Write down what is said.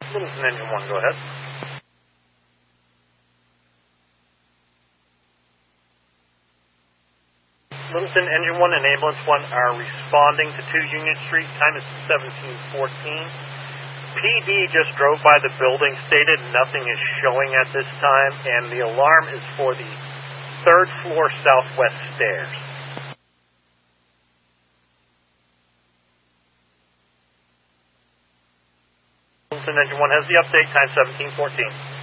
Littleton Engine 1, go ahead. Littleton Engine 1 and Ambulance 1 are responding to 2 Union Street. Time is 17:14. PD just drove by the building, stated nothing is showing at this time, and the alarm is for the 3rd floor southwest stairs. Littleton Engine 1 has the update, time 17:14.